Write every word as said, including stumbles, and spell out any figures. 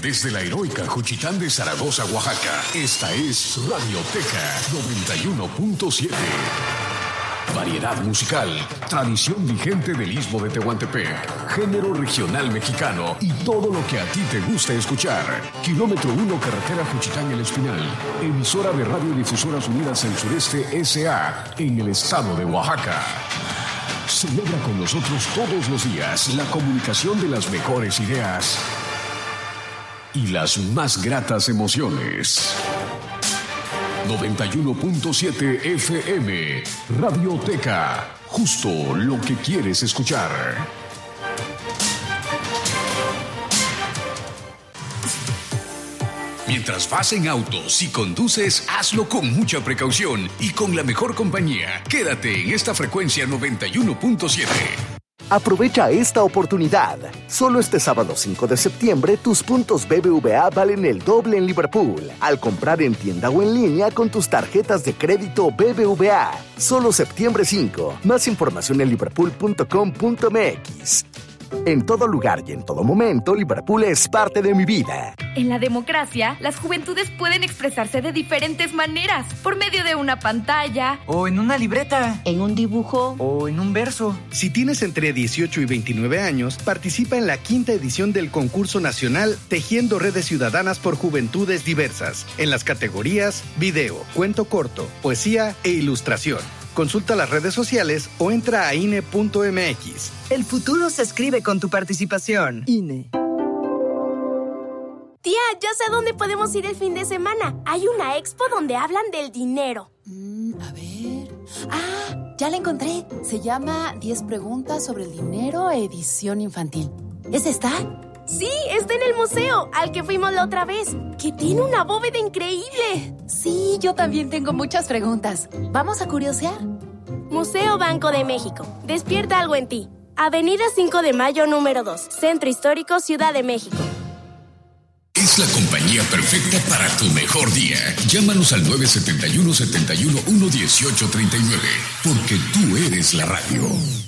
Desde la heroica Juchitán de Zaragoza, Oaxaca, esta es Radioteca noventa y uno punto siete. Variedad musical, tradición vigente del Istmo de Tehuantepec, género regional mexicano y todo lo que a ti te gusta escuchar. Kilómetro uno, carretera Juchitán El Espinal, emisora de Radiodifusoras Unidas del Sureste S A en el estado de Oaxaca. Celebra con nosotros todos los días la comunicación de las mejores ideas y las más gratas emociones. noventa y uno punto siete F M, Radioteca, justo lo que quieres escuchar. Mientras vas en auto, si conduces, hazlo con mucha precaución y con la mejor compañía. Quédate en esta frecuencia noventa y uno punto siete. Aprovecha esta oportunidad. Solo este sábado cinco de septiembre, tus puntos B B V A valen el doble en Liverpool. Al comprar en tienda o en línea con tus tarjetas de crédito B B V A. Solo septiembre cinco. Más información en liverpool punto com punto m x. En todo lugar y en todo momento, Liverpool es parte de mi vida. En la democracia, las juventudes pueden expresarse de diferentes maneras. Por medio de una pantalla. O en una libreta. En un dibujo. O en un verso. Si tienes entre dieciocho y veintinueve años, participa en la quinta edición del concurso nacional Tejiendo Redes Ciudadanas por Juventudes Diversas, en las categorías video, cuento corto, poesía e ilustración. Consulta las redes sociales o entra a I N E punto m x. El futuro se escribe con tu participación. I N E. Tía, ya sé a dónde podemos ir el fin de semana. Hay una expo donde hablan del dinero. Mm, a ver... Ah, ya la encontré. Se llama diez preguntas sobre el dinero, edición infantil. ¿Es esta? Sí, está en el museo, al que fuimos la otra vez, que tiene una bóveda increíble. Sí, yo también tengo muchas preguntas. ¿Vamos a curiosear? Museo Banco de México. Despierta algo en ti. Avenida cinco de mayo, número dos. Centro Histórico, Ciudad de México. Es la compañía perfecta para tu mejor día. Llámanos al nueve siete uno, siete uno, uno uno ocho tres nueve, porque tú eres la radio.